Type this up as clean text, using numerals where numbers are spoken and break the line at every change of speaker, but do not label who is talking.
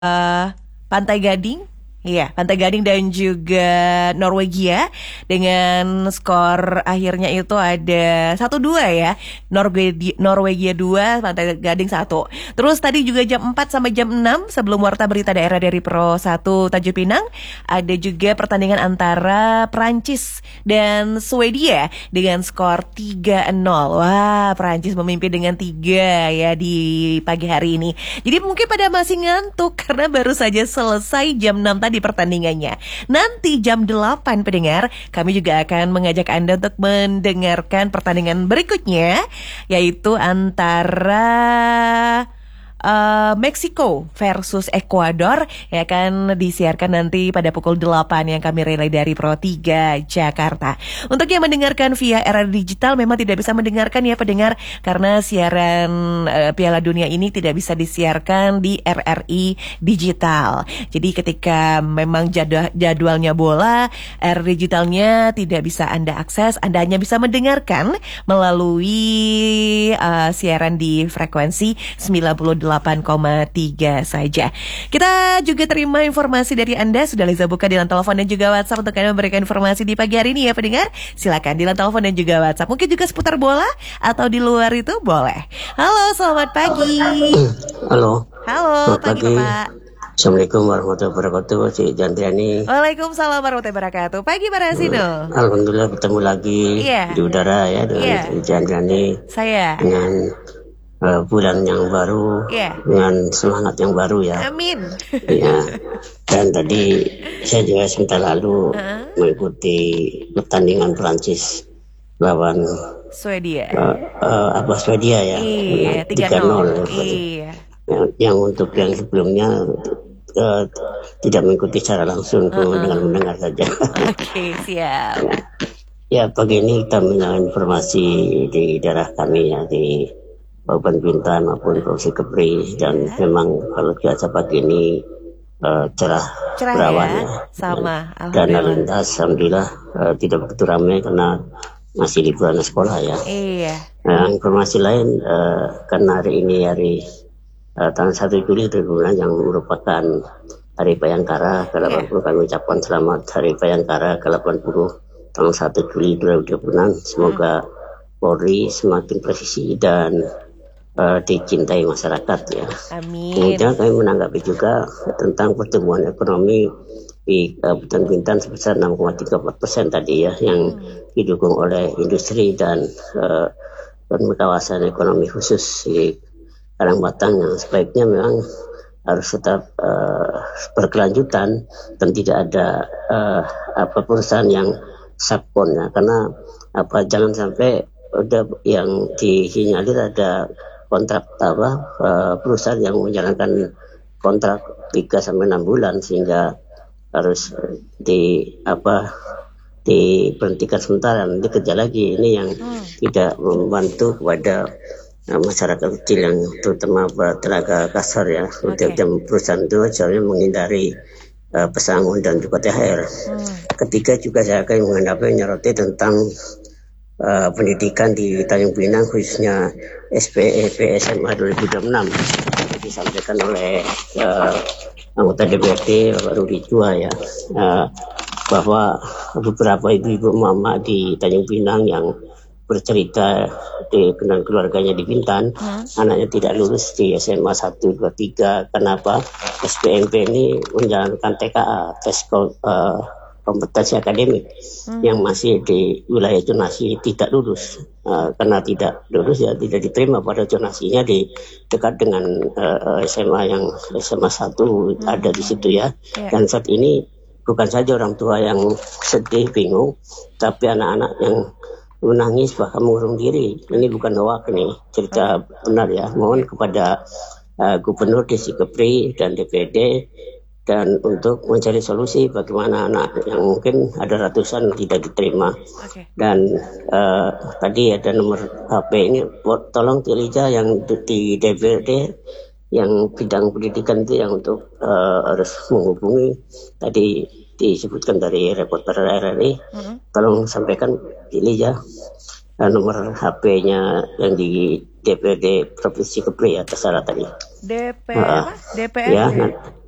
eh, Pantai Gading. Iya, Pantai Gading dan juga Norwegia dengan skor akhirnya itu ada 1-2 ya. Norwegia 2, Pantai Gading 1. Terus tadi juga jam 4 sampai jam 6 sebelum warta berita daerah dari Pro 1 Tanjung Pinang ada juga pertandingan antara Prancis dan Swedia dengan skor 3-0. Wah, Prancis memimpin dengan 3 ya di pagi hari ini. Jadi mungkin pada masih ngantuk karena baru saja selesai jam 6 tadi pertandingannya. Nanti jam 8 pendengar, kami juga akan mengajak Anda untuk mendengarkan pertandingan berikutnya, yaitu antara Meksiko versus Ekuador yang akan disiarkan nanti pada pukul 8 yang kami relay dari Pro 3 Jakarta. Untuk yang mendengarkan via era digital memang tidak bisa mendengarkan ya pendengar karena siaran Piala Dunia ini tidak bisa disiarkan di RRI Digital. Jadi ketika memang jadwalnya bola, RRI Digitalnya tidak bisa Anda akses, Anda hanya bisa mendengarkan melalui siaran di frekuensi 98,3 saja. Kita juga terima informasi dari Anda. Sudah Liza buka di line telepon dan juga WhatsApp untuk Anda memberikan informasi di pagi hari ini ya pendengar. Silakan di line telepon dan juga WhatsApp. Mungkin juga seputar bola atau di luar itu boleh. Halo, selamat pagi.
Halo.
Halo,
Selamat
pagi Pak.
Assalamualaikum warahmatullahi wabarakatuh, Cik Jantriani.
Waalaikumsalam warahmatullahi wabarakatuh. Pagi Pak Rasino.
Alhamdulillah bertemu lagi di udara ya dengan Cik Jantriani.
Saya
dengan bulan yang baru, dengan semangat yang baru ya.
Amin.
Ya. Dan tadi saya juga sebentar lalu mengikuti pertandingan Prancis lawan
Swedia.
Swedia ya.
Iya, 3-0. Iya.
Yang untuk yang sebelumnya tidak mengikuti secara langsung, dengan mendengar saja.
Oke, siap.
Ya, pagi ini kita mendengar informasi di daerah kami ya, di Kabupaten Bintan maupun Provinsi Kepri, dan memang kalau biasa pagi ini cerah berawan ya.
Sama,
dan lalu lintas alhamdulillah tidak begitu ramai karena masih liburan sekolah ya.
Iya.
Nah, informasi lain karena hari ini hari tanggal 1 Juli 2006 yang merupakan Hari Bayangkara ke-80, kami ucapkan selamat Hari Bayangkara ke-80 tanggal 1 Juli 2026. Semoga Polri semakin presisi dan dicintai masyarakat ya.
Amin.
Kemudian kami menanggapi juga tentang pertumbuhan ekonomi di Kabupaten Bintan sebesar 6,34% tadi ya, yang didukung oleh industri dan kawasan ekonomi khusus di Karangbatang yang sebaiknya memang harus tetap berkelanjutan dan tidak ada perusahaan yang subkon ya, karena jangan sampai udah yang disinyalir ada kontrak perusahaan yang menjalankan kontrak 3-6 bulan sehingga harus diberhentikan sementara, nanti kerja lagi. Ini yang tidak membantu kepada masyarakat kecil yang terutama tenaga kasar ya. Untuk perusahaan itu seharusnya menghindari pesangon dan juga THR. Ketiga juga saya akan menyoroti tentang pendidikan di Tanjung Pinang, khususnya SPEP SMA 2006 disampaikan oleh anggota DPRD Bapak Rudi Jua ya, bahwa beberapa ibu-ibu mama di Tanjung Pinang yang bercerita dengan keluarganya di Bintan, anaknya tidak lulus di SMA 1, 2, 3. Kenapa? SPMP ini menjalankan TKA, tes kompetensi akademik, yang masih di wilayah zonasi tidak lulus. Karena tidak lulus ya tidak diterima pada zonasinya di dekat dengan SMA yang SMA 1 ada di situ ya. Dan saat ini bukan saja orang tua yang sedih, bingung, tapi anak-anak yang menangis bahkan mengurung diri. Ini bukan hoak nih, cerita benar ya. Mohon kepada Gubernur Desi Kepri dan DPD dan untuk mencari solusi bagaimana anak yang mungkin ada ratusan tidak diterima. Dan tadi ada nomor HP ini, tolong Tilija yang di DPD yang bidang pendidikan itu yang untuk harus menghubungi. Tadi disebutkan dari reporter RRI, tolong sampaikan Tilija nomor HP-nya yang di DPD Provinsi Kepri ya, terserah tadi.
DPR
ya,